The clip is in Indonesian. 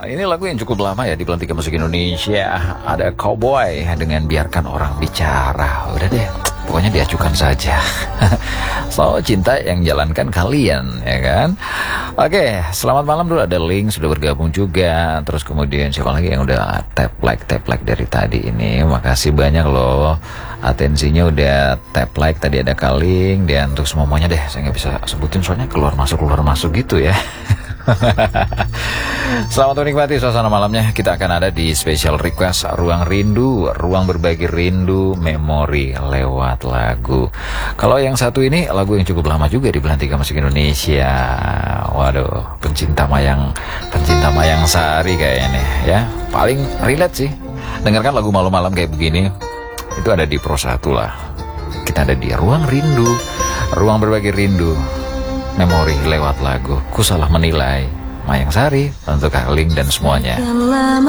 Ini lagu yang cukup lama ya di Pelantikan Musik Indonesia. Ada Cowboy dengan Biarkan Orang Bicara. Udah deh, pokoknya diajukan saja. So, cinta yang jalankan kalian, ya kan? Oke, selamat malam dulu. Ada Link sudah bergabung juga. Terus kemudian siapa lagi yang udah tap like dari tadi ini? Makasih banyak loh. Atensinya udah tap like. Tadi ada Kaling. Dan untuk semuanya deh, saya nggak bisa sebutin soalnya keluar masuk gitu ya. Selamat menikmati suasana malamnya. Kita akan ada di special request Ruang Rindu, ruang berbagi rindu, memori lewat lagu. Kalau yang satu ini lagu yang cukup lama juga di Pelantikan Musik Indonesia. Waduh, pencinta mayang Sari kayaknya ya. Paling relate sih. Dengarkan lagu malam-malam kayak begini. Itu ada di Pro 1 lah. Kita ada di Ruang Rindu, ruang berbagi rindu, memori lewat lagu. Ku salah menilai. Mayang Sari untuk Kaling dan semuanya.